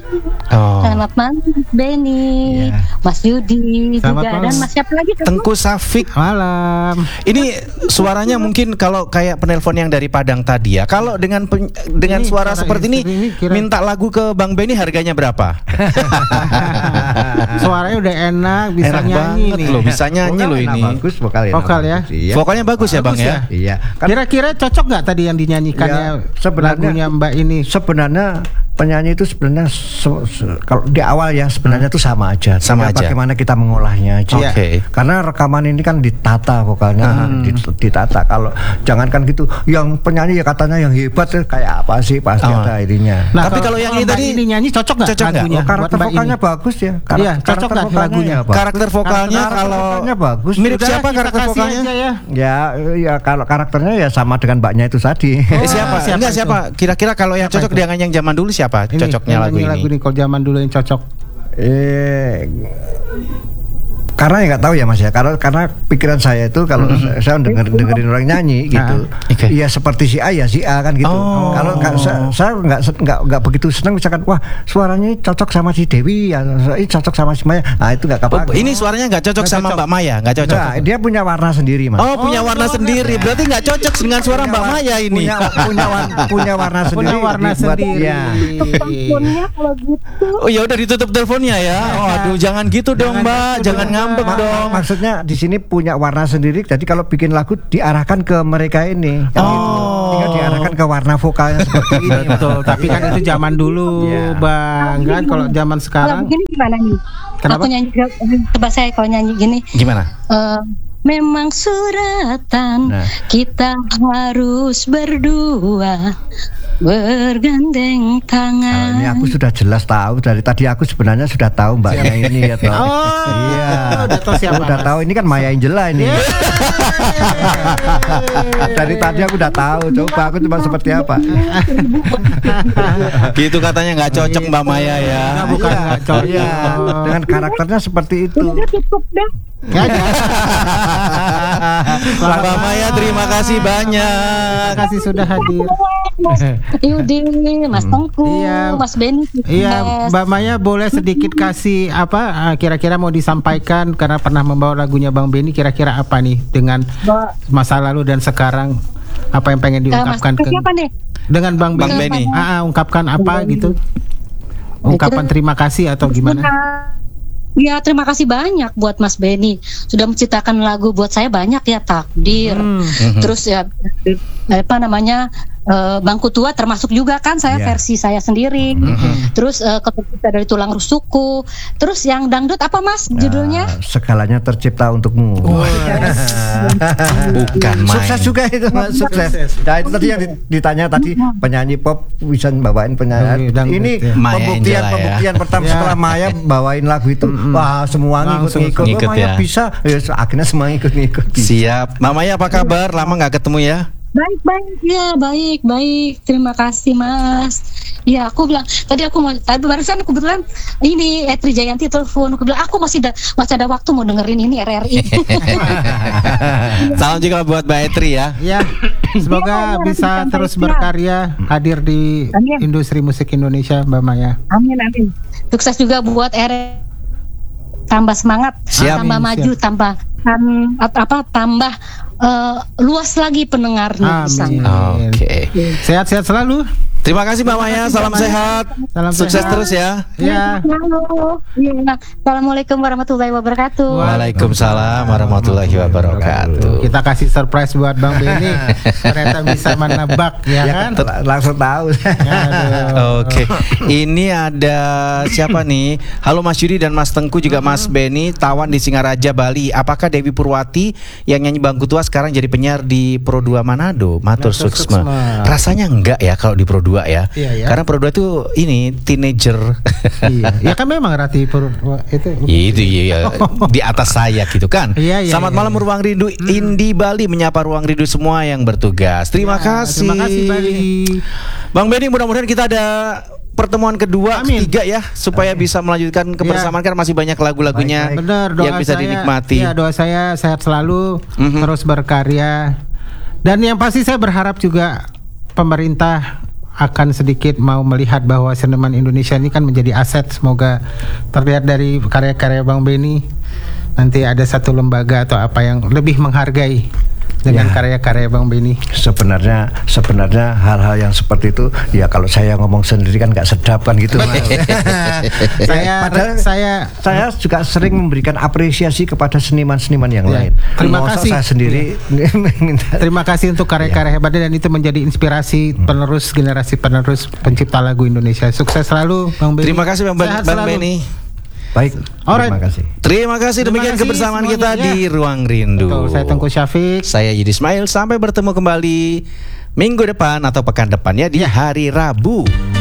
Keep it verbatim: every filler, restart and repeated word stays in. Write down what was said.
Oh. Selamat malam Mas Benny, yeah. Mas Yudi Selamat juga malam. dan Mas siapa lagi? Tengku Safik. Malam. Ini suaranya mungkin kalau kayak penelpon yang dari Padang tadi ya. Kalau dengan pen, dengan Ini suara suara seperti ini, ini kira- minta lagu ke Bang Benny harganya berapa? Suaranya udah enak, bisa Enak nyanyi banget nih. loh, bisa nyanyi loh ini. Bagus vokalnya. Vokal ya? Iya. Vokalnya bagus ya Bang Bagus ya? Iya. Kan Kira-kira cocok nggak tadi yang dinyanyikannya Ya, sebenarnya- lagunya Mbak ini? sebenarnya penyanyi itu sebenarnya se- se- kalau di awal ya sebenarnya itu sama aja. Sama Tinggal aja. Bagaimana kita mengolahnya aja. Oke. Karena rekaman ini kan ditata vokalnya, Hmm. dit- ditata. Kalau jangankan gitu, yang penyanyi ya katanya yang hebat eh, kayak apa sih pasti Oh. ada ininya. Nah, Tapi kalau yang ini Mbak tadi ini nyanyi cocok nggak cocok nggak? lagunya? Oh, karakter buat Mbak vokalnya ini? bagus ya. Kar- Iya, cocok karakter nggak vokalnya lagunya? ya bagus. Karakter vokalnya Karakter kalau vokalnya bagus. mirip Udah, siapa kita karakter kasih vokalnya? aja ya. Ya, ya kalau karakternya ya sama dengan mbaknya itu tadi. Eh, Oh, siapa? siapa Enggak itu? siapa? Kira-kira kalau yang Siapa cocok itu? dengan yang zaman dulu siapa? Ini, Cocoknya yang lagu nyanyi ini. lagu ini kalau zaman dulu yang cocok. Eh, karena ya nggak tahu ya Mas ya. Karena karena pikiran saya itu kalau Mm-hmm. saya denger, dengerin orang nyanyi gitu, Ah, oke. ya seperti si A ya si A kan gitu. Oh. Kalau nggak saya saya nggak se- nggak nggak begitu senang misalkan wah suaranya cocok sama si Dewi ya, ini cocok sama si Maya. Nah itu nggak Oh, apa. ini suaranya nggak cocok Nggak sama cocok. Mbak Maya, nggak cocok. Nah, dia punya warna sendiri Mas. Oh, punya Oh, warna warna sendiri. Berarti nggak cocok dengan suara Mbak Punya- Maya ini. Punya punya warna, punya warna sendiri. Punya warna dibuat- sendiri. Ya. Teleponnya kalau gitu. Oh ya udah ditutup teleponnya ya. Oh aduh jangan gitu dong Jangan Mbak, gitu jangan dong, ngambek Mbak. dong. Maksudnya di sini punya warna sendiri. Jadi kalau bikin lagu diarahkan ke mereka ini. Kan gitu. Oh. Tinggal diarahkan ke warna vokalnya seperti ini. Betul, tapi kan itu zaman dulu, Iya. Bang. Kan kalau zaman Kalau sekarang begini gimana nih? Kenapa? Aku nyanyi coba saya kalau nyanyi gini. Gimana? eh, memang suratan Nah. kita harus berdua bergandeng Nah, tangan. ini aku sudah jelas tahu dari tadi aku sebenarnya sudah tahu mbaknya ini ya toh. Oh, Iya. udah tahu siapa, Udah Mas? tahu ini kan Maya Angela ini. Dari tadi aku udah tahu. Coba aku cuma seperti apa. Gitu katanya nggak cocok Mbak Maya ya. Nah, bukan Iya, nggak cocok. iya. Dengan karakternya seperti itu. Udah cukup dah. Nggak ada. Mbak Maya terima kasih banyak. Terima kasih sudah hadir. Mas Yudi, Mas Tengku, Iya. Mas Benny. Iya, Mas. Mbak Maya boleh sedikit kasih apa uh, kira-kira mau disampaikan karena pernah membawa lagunya Bang Benny, kira-kira apa nih dengan Mbak- masa lalu dan sekarang apa yang pengen Eh, Mas diungkapkan Tengku ke siapa nih? dengan Bang, Bang Benny? Benny. Ah, ah, ungkapkan apa Bang gitu? Benny. Ungkapan Itu- terima kasih atau gimana? Ya terima kasih banyak buat Mas Benny sudah menciptakan lagu buat saya banyak ya takdir. Hmm. Terus ya apa namanya eh, Bangku Tua termasuk juga kan saya Iya. versi saya sendiri. Terus eh, Ketercipta dari Tulang Rusukku. Terus yang dangdut apa Mas judulnya? Nah, segalanya tercipta untukmu. Bukan main. Sukses juga itu Mas, sukses. Nah itu tadi yang di- ditanya tadi penyanyi pop bisa bawain penyanyi. Oh, dangdut, Ini ya. Maya pembuktian Angela ya. pembuktian pertama Ya. setelah Maya bawain lagu itu, wah semua Langsung ngikut-ngikut. Oh, ngikut Maya ya. bisa, ya akhirnya semua ngikut-ngikut. Siap. Mbak Maya apa kabar? Lama nggak ketemu ya? Baik baik ya baik baik terima kasih Mas. Ya aku bilang tadi aku mau tadi barusan aku kebetulan ini Etri Jayanti telepon aku bilang aku masih ada masih ada waktu mau dengerin ini R R I. Salam juga buat Mbak Etri ya. Ya, semoga Iya, bisa nanti terus sampai berkarya hadir di Amin. industri musik Indonesia, Mbak Maya. Amin amin. Sukses juga buat R R I. Tambah semangat, Siap. tambah Amin, maju, siap. tambah tam- apa tambah eh, luas lagi pendengarnya di sana. Amin. Oke. Sehat-sehat selalu. Terima kasih Mbak Maya. Salam sehat. Salam Sukses sehat. terus ya. Ya. Halo. Ya. Assalamualaikum warahmatullahi wabarakatuh. Waalaikumsalam warahmatullahi wabarakatuh. Kita kasih surprise buat Bang Benny. Ternyata bisa menebak ya, Ya kan? kan langsung tahu. Aduh. Oke, ini ada siapa nih? Halo Mas Yudi dan Mas Tengku juga Mas Benny, Tawan di Singaraja, Bali. Apakah Dewi Purwati yang nyanyi Bangku Tua sekarang jadi penyiar di Pro dua Manado? Matur Matur suksma. suksma. Rasanya enggak ya kalau di Pro dua ya. Iya, ya. Karena Pro dua itu ini teenager. Iya. Ya kan memang Rati Pur itu. Itu iya di atas saya gitu kan. Iya, iya, Selamat iya, malam iya. Ruang Rindu Indi Bali, menyapa Ruang Rindu semua yang bertugas. Terima Ya, kasih. Terima kasih Bali. Bang Benny, mudah-mudahan kita ada pertemuan kedua, Amin. ketiga ya, supaya bisa melanjutkan kebersamaan kan masih banyak lagu-lagunya Baik, baik. Benar, doa yang bisa saya, dinikmati. Ya, doa saya sehat selalu, Mhm. terus berkarya. Dan yang pasti saya berharap juga pemerintah akan sedikit mau melihat bahwa seniman Indonesia ini kan menjadi aset. Semoga terlihat dari karya-karya Bang Benny nanti ada satu lembaga atau apa yang lebih menghargai dengan Ya. karya-karya Bang Benny. Sebenarnya sebenarnya hal-hal yang seperti itu ya kalau saya ngomong sendiri kan nggak sedap kan gitu. Mas. saya Padahal saya saya juga sering memberikan apresiasi kepada seniman-seniman yang Ya. lain. Terima Masa kasih. saya sendiri minta. terima kasih untuk karya-karya hebatnya dan itu menjadi inspirasi penerus generasi penerus pencipta lagu Indonesia. Sukses selalu Bang Benny. Terima kasih Bang, Sehat Bang selalu. Benny. Baik, Alright. terima kasih. Terima kasih Terima demikian kasih kebersamaan semuanya, kita ya. di Ruang Rindu. Betul, saya Tengku Syafiq. Saya Yudi Ismail. Sampai bertemu kembali minggu depan atau pekan depannya di hari Rabu.